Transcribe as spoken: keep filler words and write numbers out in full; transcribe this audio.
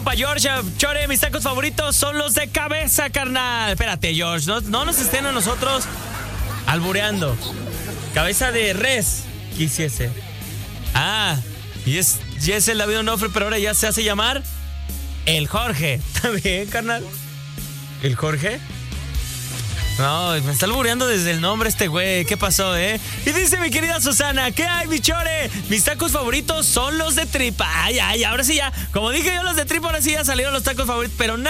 Pa George, Chore, mis tacos favoritos son los de cabeza, carnal. Espérate, George, no, no nos estén a nosotros albureando. Cabeza de res, quisiese. Ah, y es, y es el David Onofre, pero ahora ya se hace llamar el Jorge. ¿Está bien, carnal? ¿El Jorge? No, me está albureando desde el nombre este güey. ¿Qué pasó, eh? Y dice mi querida Susana, ¿qué hay, mi Chore? Mis tacos favoritos son los de tripa. Ay, ay, ahora sí ya. Como dije yo, los de tripa, ahora sí ya salieron los tacos favoritos, pero nada.